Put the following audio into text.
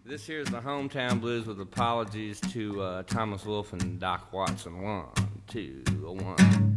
This here is the Hometown Blues with apologies to Thomas Wolfe and Doc Watson. 1, 2, 1.